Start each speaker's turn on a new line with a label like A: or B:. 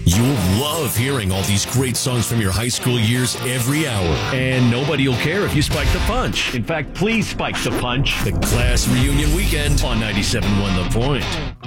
A: You'll love hearing all these great songs from your high school years every hour.
B: And nobody will care if you spike the punch. In fact, please spike the punch.
A: The Class Reunion Weekend on 97.1 The Point.